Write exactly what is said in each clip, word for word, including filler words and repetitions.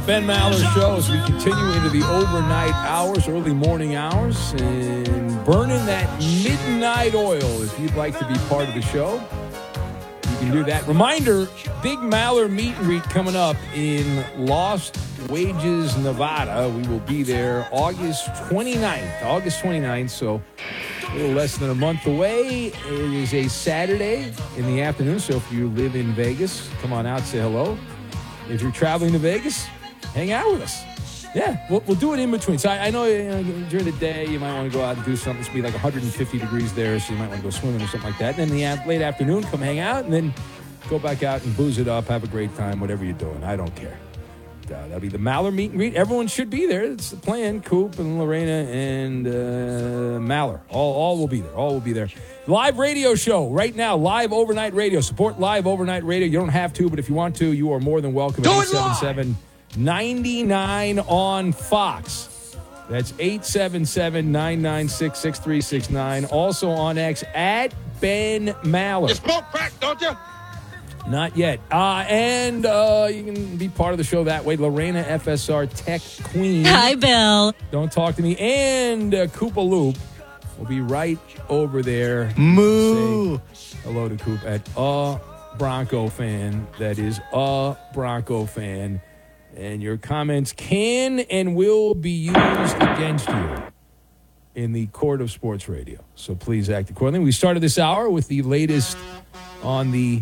Ben Maller Show as we continue into the overnight hours, early morning hours, and burning that midnight oil. If you'd like to be part of the show, you can do that. Reminder, Big Maller meet and greet coming up in Lost Wages, Nevada. We will be there August twenty-ninth. August twenty-ninth, so a little less than a month away. It is a Saturday in the afternoon, so if you live in Vegas, come on out, say hello. If you're traveling to Vegas, hang out with us. Yeah, we'll, we'll do it in between. So I, I know, you know during the day you might want to go out and do something. It's be like one hundred fifty degrees there, so you might want to go swimming or something like that. And then in the late afternoon, come hang out, and then go back out and booze it up, have a great time, whatever you're doing. I don't care. Uh, that'll be the Maller meet and greet. Everyone should be there. It's the plan. Coop and Lorena and uh, Maller. All, all will be there. All will be there. Live radio show right now. Live overnight radio. Support live overnight radio. You don't have to, but if you want to, you are more than welcome. Do eight seven seven, nine nine on Fox. That's eight seven seven, nine nine six, six three six nine. Also on X at Ben Maller. You smoke crack, don't you? Not yet. Uh, and uh, you can be part of the show that way. Lorena, F S R Tech Queen. Hi, Bill. Don't talk to me. And uh, Koopa Loop will be right over there. Moo. Say hello to Coop at a Bronco fan. That is a Bronco fan. And your comments can and will be used against you in the court of sports radio. So please act accordingly. We started this hour with the latest on the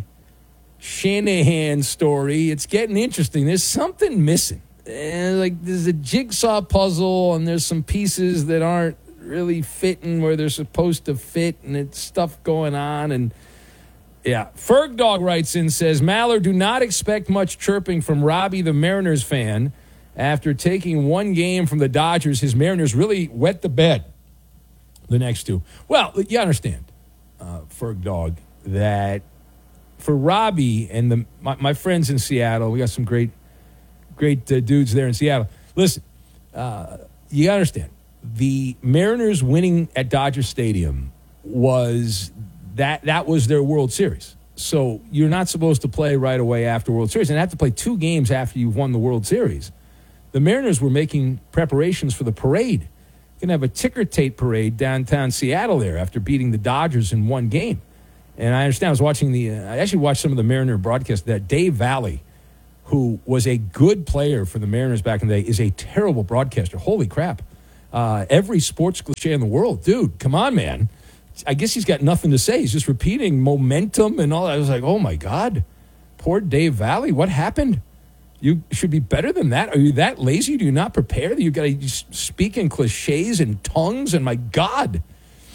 Shanahan story. It's getting interesting. There's something missing. And like there's a jigsaw puzzle, and there's some pieces that aren't really fitting where they're supposed to fit, and it's stuff going on. And yeah, Ferg Dog writes in, says, Maller, do not expect much chirping from Robbie, the Mariners fan. After taking one game from the Dodgers, his Mariners really wet the bed the next two. Well, you understand, uh, Ferg Dog, that for Robbie and the my, my friends in Seattle, we got some great, great uh, dudes there in Seattle. Listen, uh, you gotta understand, the Mariners winning at Dodger Stadium was that that was their World Series. So you're not supposed to play right away after World Series, and have to play two games after you've won the World Series. The Mariners were making preparations for the parade. Going to have a ticker tape parade downtown Seattle there after beating the Dodgers in one game. And I understand, I was watching the, uh, I actually watched some of the Mariner broadcasts. That Dave Valley, who was a good player for the Mariners back in the day, is a terrible broadcaster. Holy crap. Uh, every sports cliche in the world. Dude, come on, man. I guess he's got nothing to say. He's just repeating momentum and all that. I was like, oh, my God. Poor Dave Valley. What happened? You should be better than that. Are you that lazy? Do you not prepare? You got to speak in cliches and tongues? And my God.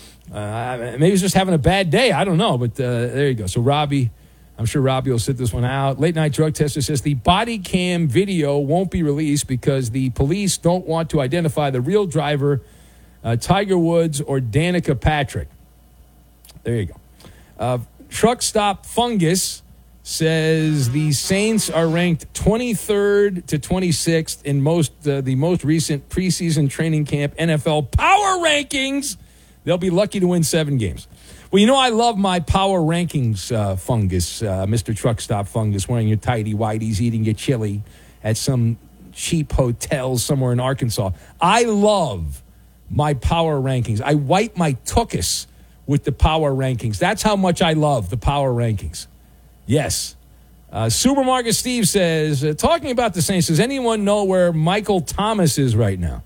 Uh, maybe he's just having a bad day. I don't know, but uh, there you go. So Robbie, I'm sure Robbie will sit this one out. Late Night Drug Tester says the body cam video won't be released because the police don't want to identify the real driver, uh, Tiger Woods or Danica Patrick. There you go. Uh, Truck Stop Fungus says the Saints are ranked twenty-third to twenty-sixth in most uh, the most recent preseason training camp N F L power rankings. They'll be lucky to win seven games. Well, you know I love my power rankings, uh, Fungus, uh, Mister Truck Stop Fungus, wearing your tighty whities, eating your chili at some cheap hotel somewhere in Arkansas. I love my power rankings. I wipe my tuchus with the power rankings. That's how much I love the power rankings. Yes. Uh, Supermarket Steve says, uh, talking about the Saints, does anyone know where Michael Thomas is right now?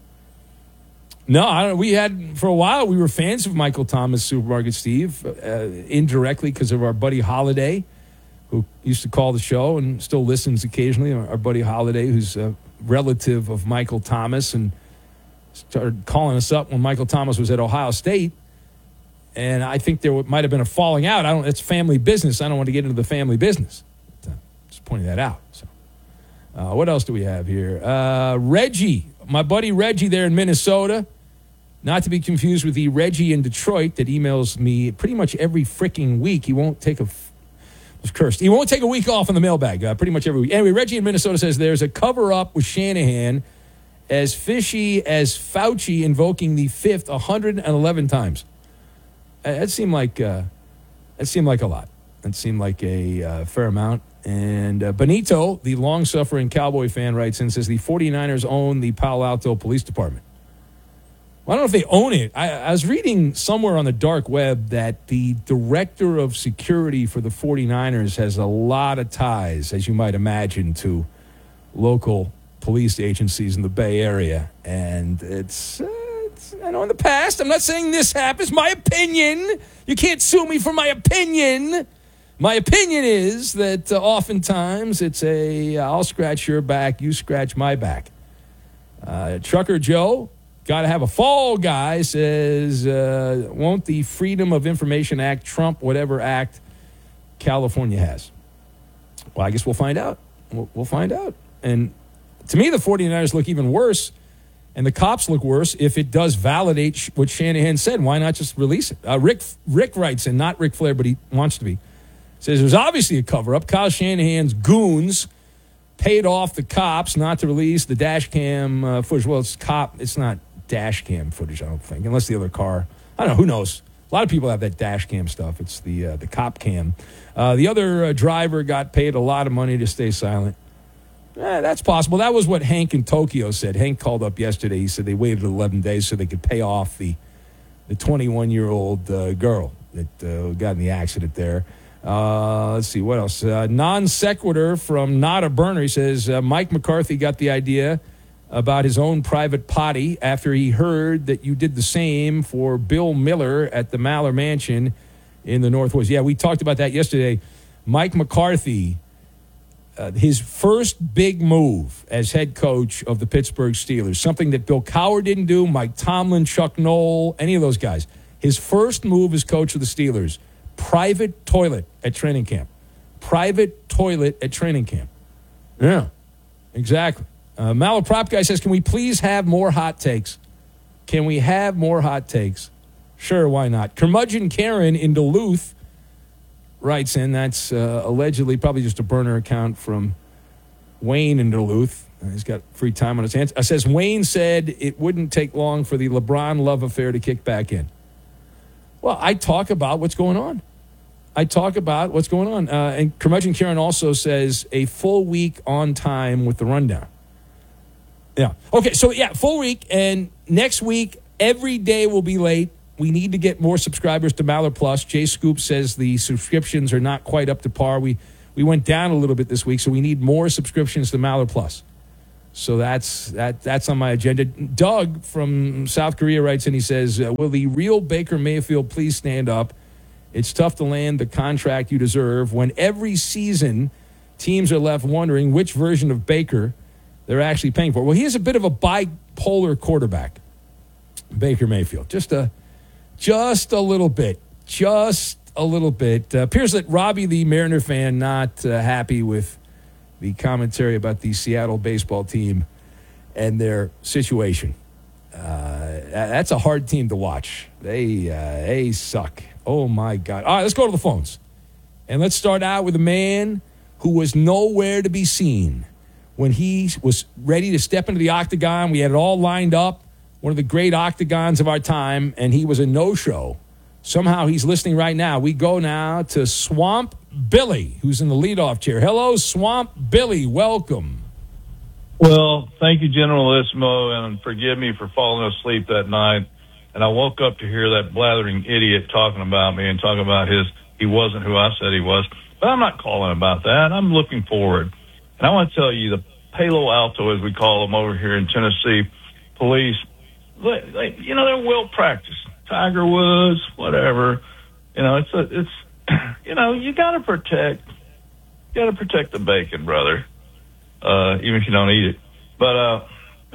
No, I don't. We had, for a while, we were fans of Michael Thomas, Supermarket Steve, uh, indirectly because of our buddy Holiday, who used to call the show and still listens occasionally. Our, our buddy Holiday, who's a relative of Michael Thomas, and started calling us up when Michael Thomas was at Ohio State. And I think there might have been a falling out. I don't. It's family business. I don't want to get into the family business. But, uh, just pointing that out. So, uh, what else do we have here? Uh, Reggie, my buddy Reggie there in Minnesota. Not to be confused with the Reggie in Detroit that emails me pretty much every freaking week. He won't take a, was cursed. He won't take a week off in the mailbag uh, pretty much every week. Anyway, Reggie in Minnesota says there's a cover-up with Shanahan as fishy as Fauci invoking the fifth one hundred eleven times. Uh, that seemed like uh, that seemed like a lot. That seemed like a uh, fair amount. And uh, Benito, the long-suffering Cowboy fan, writes in and says the 49ers own the Palo Alto Police Department. Well, I don't know if they own it. I, I was reading somewhere on the dark web that the director of security for the 49ers has a lot of ties, as you might imagine, to local police agencies in the Bay Area. And it's, uh, it's, I know in the past, I'm not saying this happens, my opinion. You can't sue me for my opinion. My opinion is that uh, oftentimes it's a, I'll scratch your back, you scratch my back. Uh, Trucker Joe, got to have a fall guy, says, uh, won't the Freedom of Information Act trump whatever act California has? Well, I guess we'll find out. We'll, we'll find out. And to me, the 49ers look even worse, and the cops look worse if it does validate sh- what Shanahan said. Why not just release it? Uh, Rick Rick writes in, not Ric Flair, but he wants to be. Says there's obviously a cover-up. Kyle Shanahan's goons paid off the cops not to release the dash cam uh, footage. Well, it's cop. It's not dash cam footage, I don't think, unless the other car. I don't know. Who knows? A lot of people have that dash cam stuff. It's the uh, the cop cam. Uh, the other uh, driver got paid a lot of money to stay silent. Eh, that's possible. That was what Hank in Tokyo said. Hank called up yesterday. He said they waited eleven days so they could pay off the the twenty-one-year-old uh, girl that uh, got in the accident there. Uh, let's see, what else? Uh, non sequitur from Not a Burner. He says, uh, Mike McCarthy got the idea about his own private potty after he heard that you did the same for Bill Miller at the Maller Mansion in the Northwoods. Yeah, we talked about that yesterday. Mike McCarthy, uh, his first big move as head coach of the Pittsburgh Steelers, something that Bill Cowher didn't do, Mike Tomlin, Chuck Noll, any of those guys. His first move as coach of the Steelers, private toilet at training camp. Private toilet at training camp. Yeah, exactly. Uh, Malaprop guy says, can we please have more hot takes? Can we have more hot takes? Sure, why not? Curmudgeon Karen in Duluth writes in, that's uh, allegedly probably just a burner account from Wayne in Duluth. Uh, he's got free time on his hands. Uh, says, Wayne said it wouldn't take long for the LeBron love affair to kick back in. Well, I talk about what's going on. I talk about what's going on. Uh, and Curmudgeon Karen also says a full week on time with the rundown. Yeah. Okay, so, yeah, full week. And next week, every day will be late. We need to get more subscribers to Maller Plus. Jay Scoop says the subscriptions are not quite up to par. We we went down a little bit this week, so we need more subscriptions to Maller Plus. So that's that. That's on my agenda. Doug from South Korea writes in, he says, uh, will the real Baker Mayfield please stand up? It's tough to land the contract you deserve when every season teams are left wondering which version of Baker they're actually paying for. Well, he is a bit of a bipolar quarterback, Baker Mayfield. Just a, just a little bit. Just a little bit. Uh, appears that Robbie, the Mariner fan, not uh, happy with the commentary about the Seattle baseball team and their situation. Uh, that's a hard team to watch. They uh, they suck. Oh, my God. All right, let's go to the phones. And let's start out with a man who was nowhere to be seen when he was ready to step into the octagon. We had it all lined up, one of the great octagons of our time, and he was a no-show. Somehow he's listening right now. We go now to Swamp Billy, who's in the leadoff chair. Hello, Swamp Billy. Welcome. Well, thank you, General Ismo, and forgive me for falling asleep that night. And I woke up to hear that blathering idiot talking about me and talking about his, he wasn't who I said he was. But I'm not calling about that. I'm looking forward. And I want to tell you, the Palo Alto, as we call them over here in Tennessee, police, they, they, you know, they're well practiced. Tiger Woods, whatever. You know, it's, a, it's, you know, you got to protect, you got to protect the bacon, brother, uh, even if you don't eat it. But, uh,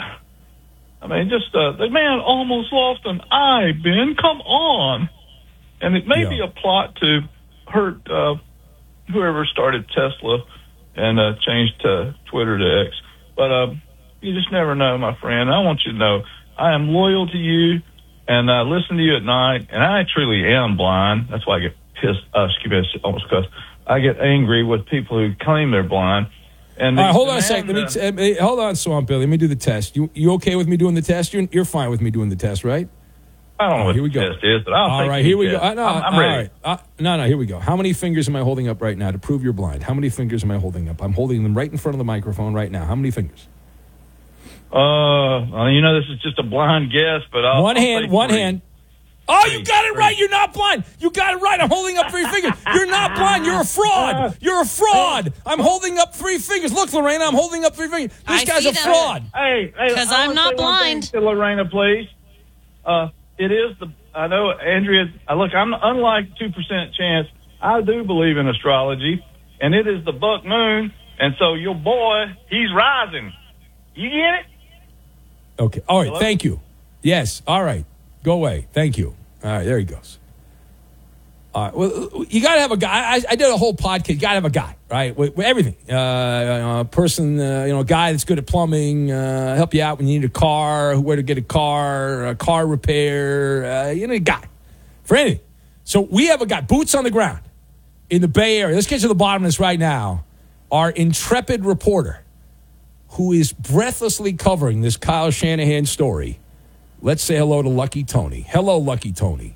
I mean, just, uh, the man almost lost an eye, Ben. Come on. And it may yeah. be a plot to hurt, uh, whoever started Tesla and, uh, changed to Twitter to X. But, uh, you just never know, my friend. I want you to know I am loyal to you and, uh, listen to you at night. And I truly am blind. That's why I get pissed. Uh, excuse me, I almost cussed. I get angry with people who claim they're blind. And All right, hold on a second. Let me t- hold on, Swamp Billy. Let me do the test. You you okay with me doing the test? You're, you're fine with me doing the test, right? I don't know Oh, what here we the go. test is, but I don't All think right, it's here we a go. test. Uh, no, I'm, I'm all ready. right. Uh, no, no, here we go. How many fingers am I holding up right now to prove you're blind? How many fingers am I holding up? I'm holding them right in front of the microphone right now. How many fingers? Uh, well, you know, this is just a blind guess, but I'll, One I'll hand, say one three. hand. Oh, Three, you got it three. right. You're not blind. You got it right. I'm holding up three fingers. You're not blind. You're a fraud. You're a fraud. I'm holding up three fingers. Look, Lorena, I'm holding up three fingers. This I guy's see a that. fraud. Hey, hey, 'Cause I I'm wanna not say one blind. thing to Lorena, please. Uh, it is the. I know, Andrea. uh, Look, I'm unlike two percent chance. I do believe in astrology, and it is the buck moon, and so your boy, he's rising. You get it? Okay. All right. Hello? Thank you. Yes. All right. Go away. Thank you. All right. There he goes. All right. Well, you got to have a guy. I, I did a whole podcast. You got to have a guy, right? With, with everything. Uh, a person, uh, you know, a guy that's good at plumbing, uh, help you out when you need a car, where to get a car, a car repair, uh, you know, a guy for anything. So we have a guy, boots on the ground in the Bay Area. Let's get to the bottom of this right now. Our intrepid reporter who is breathlessly covering this Kyle Shanahan story. Let's say hello to Lucky Tony. Hello, Lucky Tony.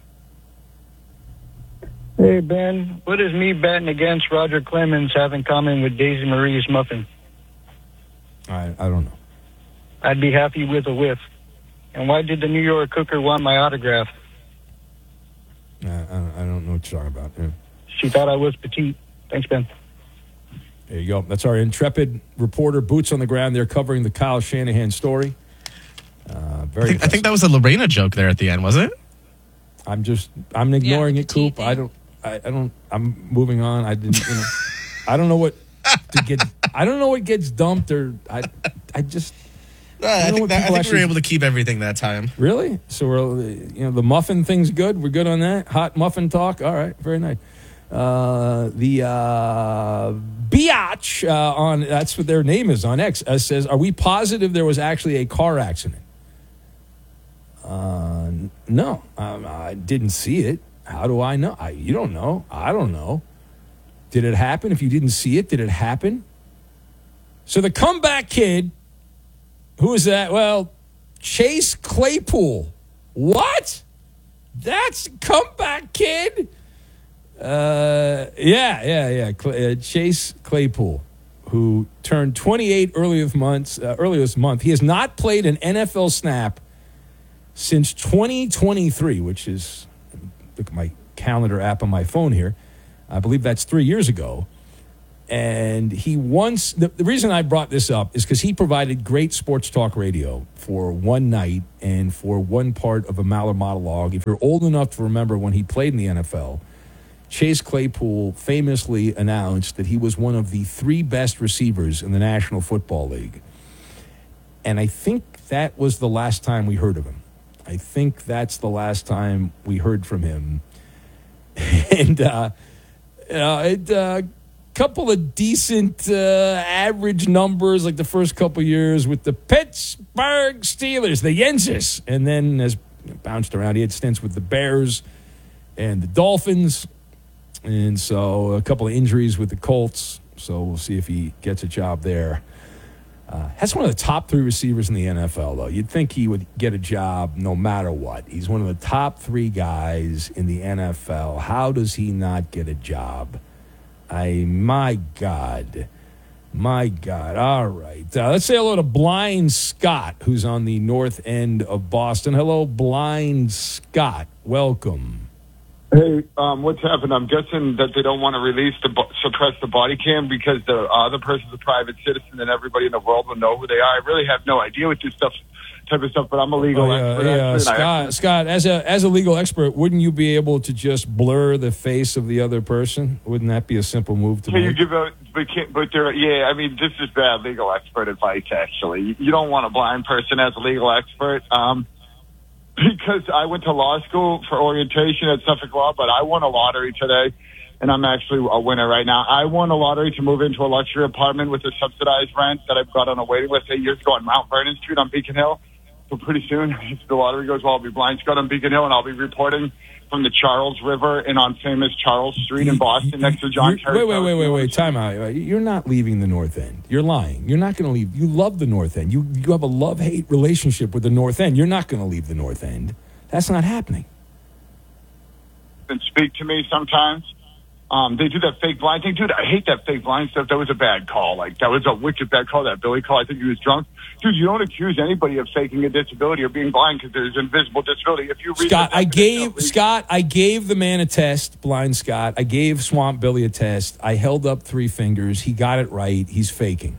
Hey, Ben, what does me betting against Roger Clemens have in common with Daisy Marie's muffin? I, I don't know. I'd be happy with a whiff. And why did the New York Hooker want my autograph? I, I, don't, I don't know what you're talking about. Yeah. She thought I was petite. Thanks, Ben. There you go. That's our intrepid reporter, boots on the ground. They're covering the Kyle Shanahan story. Uh, very. I think, I think that was a Lorena joke there at the end, was it? I'm just. I'm ignoring Yeah, it, Coop. petite I don't. I, I don't. I'm moving on. I didn't. You know. I don't know what to get. I don't know what gets dumped or. I. I just. Uh, I, know think, what that, I people think we actually- were able to keep everything that time. Really? So we're. You know, the muffin thing's good. We're good on that. Hot muffin talk. All right. Very nice. Uh, the uh, Biatch uh, on that's what their name is on X uh, says, "Are we positive there was actually a car accident?" Uh, n- no, um, I didn't see it. How do I know? I, you don't know. I don't know. Did it happen? If you didn't see it, did it happen? So the comeback kid, who is that? Well, Chase Claypool. What? That's comeback kid. Uh, yeah, yeah, yeah. Cl- uh, Chase Claypool, who turned twenty-eight earlier this month. Uh, earlier this month, he has not played an N F L snap since twenty twenty-three, which is look at my calendar app on my phone here. I believe that's three years ago. And he once the, the reason I brought this up is because he provided great sports talk radio for one night and for one part of a Maller monologue. If you're old enough to remember when he played in the N F L. Chase Claypool famously announced that he was one of the three best receivers in the National Football League. And I think that was the last time we heard of him. I think that's the last time we heard from him. and uh, uh, it, uh, couple of decent uh, average numbers like the first couple years with the Pittsburgh Steelers, the Yenses. And then as bounced around, he had stints with the Bears and the Dolphins. And so a couple of injuries with the Colts. So we'll see if he gets a job there. Uh, that's one of the top three receivers in the N F L, though. You'd think he would get a job no matter what. He's one of the top three guys in the N F L. How does he not get a job? I, my God. My God. All right. Uh, let's say hello to Blind Scott, who's on the north end of Boston. Hello, Blind Scott. Welcome. Hey, um, what's happened? I'm guessing that they don't want to release the bo- suppress the body cam because the other person's a private citizen and everybody in the world will know who they are. I really have no idea what this stuff type of stuff, but I'm a legal Oh, yeah, expert. yeah. actually, and I Scott, actually- Scott, as a as a legal expert, wouldn't you be able to just blur the face of the other person? Wouldn't that be a simple move to Can you make? give a, but, can't, but there, yeah, I mean, this is bad legal expert advice, actually. You, you don't want a blind person as a legal expert. Um, because I went to law school for orientation at Suffolk Law, but I won a lottery today, and I'm actually a winner right now. I won a lottery to move into a luxury apartment with a subsidized rent that I've got on a waiting list eight years ago on Mount Vernon Street on Beacon Hill. So pretty soon, if the lottery goes well, I'll be Blind Scott on Beacon Hill, and I'll be reporting from the Charles River and on famous Charles Street in Boston next to John You're- Kerry. Wait, wait, wait, wait, wait. Time out. You're not leaving the North End. You're lying. You're not going to leave. You love the North End. You you have a love-hate relationship with the North End. You're not going to leave the North End. That's not happening. And speak to me sometimes. Um, they do that fake blind thing. Dude, I hate that fake blind stuff. That was a bad call. Like, that was a wicked bad call, that Billy call. I think he was drunk. Dude, you don't accuse anybody of faking a disability or being blind because there's invisible disability. If you read Scott, the I definition gave of legal- Scott, I gave the man a test, blind Scott. I gave Swamp Billy a test. I held up three fingers. He got it right. He's faking.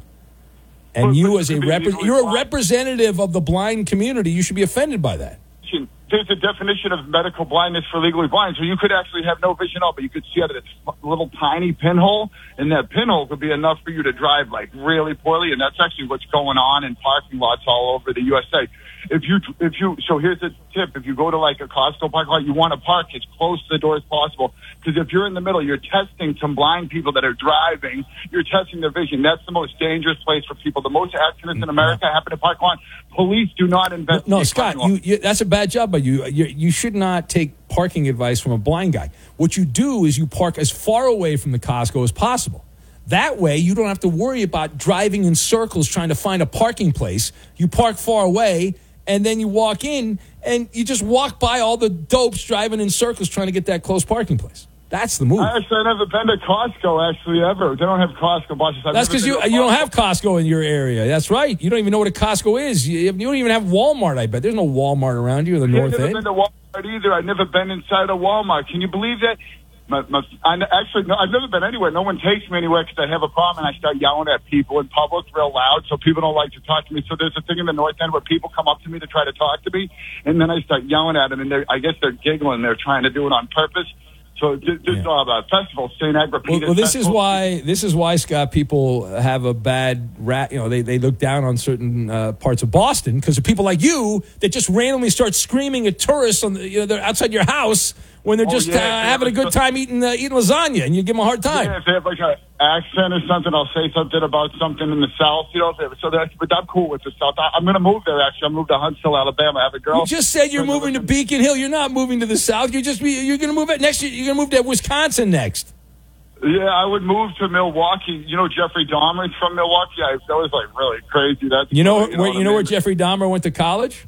And But- you, but as you a could be rep- legally you're a blind. representative of the blind community. You should be offended by that. There's a definition of medical blindness for legally blind. So you could actually have no vision at all, but you could see out of this little tiny pinhole, and that pinhole could be enough for you to drive like really poorly. And that's actually what's going on in parking lots all over the U S A. If you, if you, so here's a tip. If you go to like a Costco parking lot, you want to park as close to the door as possible. Because if you're in the middle, you're testing some blind people that are driving. You're testing their vision. That's the most dangerous place for people. The most accidents in America happen in parking lot. Police do not investigate. No, Scott, parking you, lots. you, that's a bad job by you. you. You should not take parking advice from a blind guy. What you do is you park as far away from the Costco as possible. That way, you don't have to worry about driving in circles trying to find a parking place. You park far away, and then you walk in, and you just walk by all the dopes driving in circles trying to get that close parking place. That's the move. Actually, I've never been to Costco, actually, ever. They don't have Costco buses. I've That's never because been you to a you don't Costco. have Costco in your area. That's right. You don't even know what a Costco is. You, you don't even have Walmart, I bet. There's no Walmart around you in the I've North never End. been to Walmart either. I've never been inside a Walmart. Can you believe that? My, my, I, actually, no, I've never been anywhere. No one takes me anywhere because I have a problem, and I start yelling at people in public real loud, so people don't like to talk to me. So there's a thing in the North End where people come up to me to try to talk to me, and then I start yelling at them, and they're, I guess they're giggling. They're trying to do it on purpose. So this is Yeah. all about festivals, Saint Well, Agrippina's well, this is Festival. why this is why Scott, people have a bad rat. You know, they, they look down on certain uh, parts of Boston because of people like you that just randomly start screaming at tourists on the, you know, they're outside your house when they're Oh, just yeah, uh, yeah, having a but- good time eating uh, eating lasagna, and you give them a hard time. Yeah, if they have like an accent or something, I'll say something about something in the South, you know. If they, so that's, but I'm cool with the South. I, I'm going to move there. Actually, I'm moving to Huntsville, Alabama. I have a girl. You just said you're moving to Beacon Hill. You're not moving to the south. You're just you're going to move it next. You're going to move to Wisconsin next. Yeah, I would move to Milwaukee. You know, Jeffrey Dahmer's from Milwaukee. I, that was like really crazy. That's You know you where what you I know where mean? Jeffrey Dahmer went to college?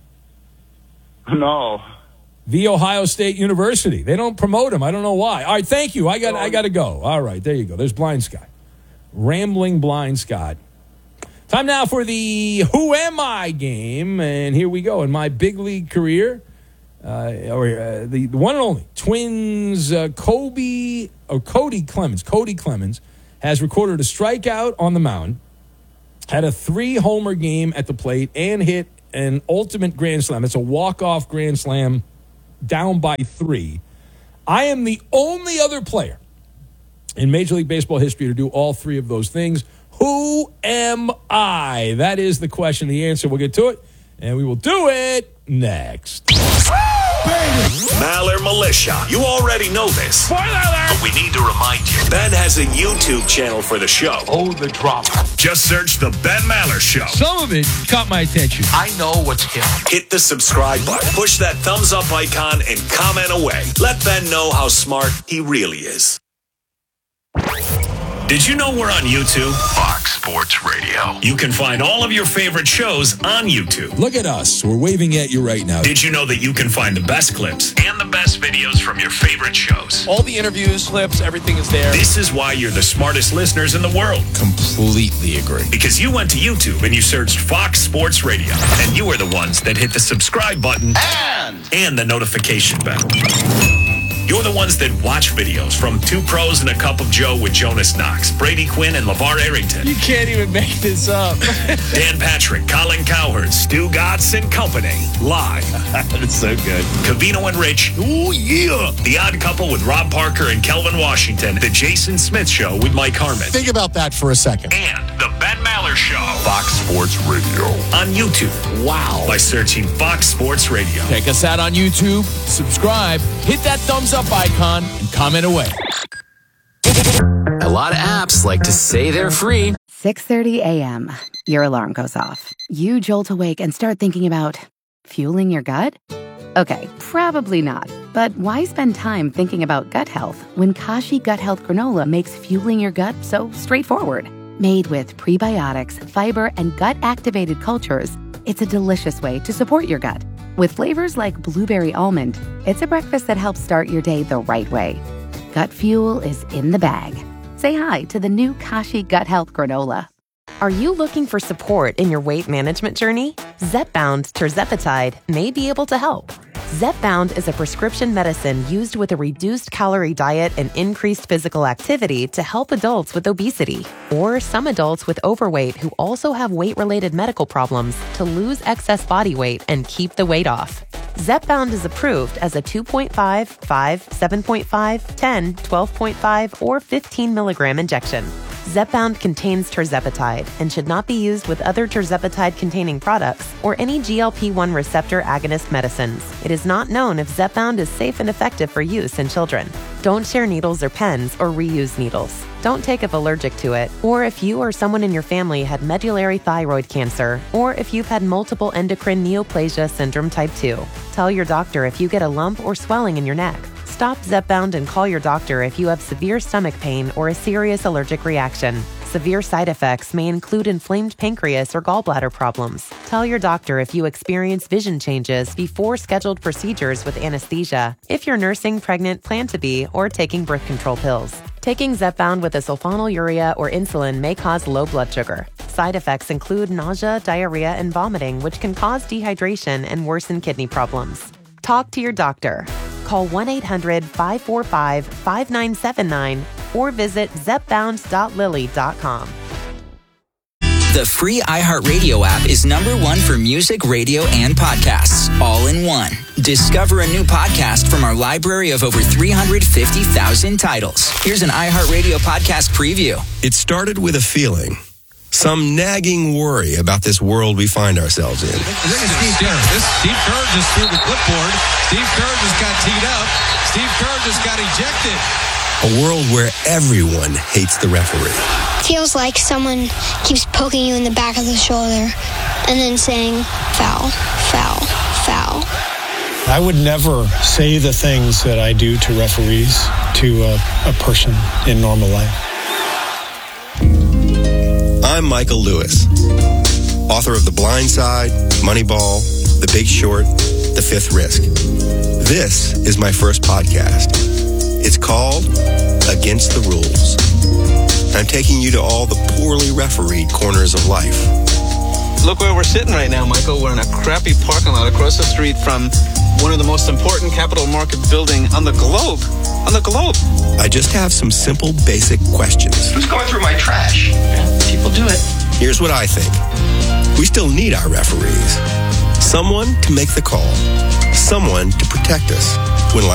No. The Ohio State University. They don't promote him. I don't know why. All right, thank you. I got I got to go. All right, there you go. There's Blind Scott. Rambling Blind Scott. Time now for the Who Am I game, and here we go. In my big league career, uh, or uh, the, the one and only Twins, uh, Kobe or Cody Clemens. Cody Clemens has recorded a strikeout on the mound, had a three-homer game at the plate, and hit an ultimate grand slam. It's a walk-off grand slam down by three. I am the only other player in Major League Baseball history to do all three of those things. Who am I? That is the question. The answer, we'll get to it, and we will do it next. Maller Militia. You already know this. Spoiler alert! But we need to remind you. Ben has a YouTube channel for the show. Oh, the drama. Just search The Ben Maller Show. Some of it caught my attention. I know what's him. Hit the subscribe button, push that thumbs up icon, and comment away. Let Ben know how smart he really is. Did you know we're on YouTube? Fox Sports Radio. You can find all of your favorite shows on YouTube. Look at us. We're waving at you right now. Did you know that you can find the best clips and the best videos from your favorite shows? All the interviews, clips, everything is there. This is why you're the smartest listeners in the world. Completely agree. Because you went to YouTube and you searched Fox Sports Radio. And you are the ones that hit the subscribe button And and the notification bell. You're the ones that watch videos from Two Pros and a Cup of Joe with Jonas Knox, Brady Quinn, and LeVar Arrington. You can't even make this up. Dan Patrick, Colin Cowherd, Stu Gatz and Company. Live. That's so good. Cavino and Rich. Oh, yeah. The Odd Couple with Rob Parker and Kelvin Washington. The Jason Smith Show with Mike Harmon. Think about that for a second. And The Ben Maller Show. Fox Sports Radio. On YouTube. Wow. By searching Fox Sports Radio. Check us out on YouTube. Subscribe. Hit that thumbs up icon and comment away. A lot of apps like to say they're free. six thirty a.m. Your alarm goes off. You jolt awake and start thinking about fueling your gut? Okay, probably not. But why spend time thinking about gut health when Kashi Gut Health Granola makes fueling your gut so straightforward? Made with prebiotics, fiber, and gut-activated cultures, it's a delicious way to support your gut. With flavors like blueberry almond, it's a breakfast that helps start your day the right way. Gut Fuel is in the bag. Say hi to the new Kashi Gut Health Granola. Are you looking for support in your weight management journey? Zepbound Tirzepatide may be able to help. Zepbound is a prescription medicine used with a reduced calorie diet and increased physical activity to help adults with obesity or some adults with overweight who also have weight-related medical problems to lose excess body weight and keep the weight off. Zepbound is approved as a two point five, five, seven point five, ten, twelve point five, or fifteen milligram injection. Zepbound contains tirzepatide and should not be used with other tirzepatide-containing products or any G L P one receptor agonist medicines. It is not known if Zepbound is safe and effective for use in children. Don't share needles or pens or reuse needles. Don't take if allergic to it, or if you or someone in your family had medullary thyroid cancer, or if you've had multiple endocrine neoplasia syndrome type two. Tell your doctor if you get a lump or swelling in your neck. Stop Zepbound and call your doctor if you have severe stomach pain or a serious allergic reaction. Severe side effects may include inflamed pancreas or gallbladder problems. Tell your doctor if you experience vision changes before scheduled procedures with anesthesia, if you're nursing, pregnant, plan to be, or taking birth control pills. Taking Zepbound with a sulfonylurea or insulin may cause low blood sugar. Side effects include nausea, diarrhea, and vomiting, which can cause dehydration and worsen kidney problems. Talk to your doctor. Call one eight hundred, five four five, five nine seven nine or visit zepbound dot lilly dot com. The free iHeartRadio app is number one for music, radio, and podcasts, all in one. Discover a new podcast from our library of over three hundred fifty thousand titles. Here's an iHeartRadio podcast preview. It started with a feeling. Some nagging worry about this world we find ourselves in. Look at Steve Kerr. This Steve Kerr just threw the clipboard. Steve Kerr just got teed up. Steve Kerr just got ejected. A world where everyone hates the referee. Feels like someone keeps poking you in the back of the shoulder and then saying, foul, foul, foul. I would never say the things that I do to referees to a, a person in normal life. I'm Michael Lewis, author of The Blind Side, Moneyball, The Big Short, The Fifth Risk. This is my first podcast. It's called Against the Rules. I'm taking you to all the poorly refereed corners of life. Look where we're sitting right now, Michael. We're in a crappy parking lot across the street from one of the most important capital market building on the globe. On the globe. I just have some simple, basic questions. Who's going through my trash? People do it. Here's what I think. We still need our referees. Someone to make the call. Someone to protect us when life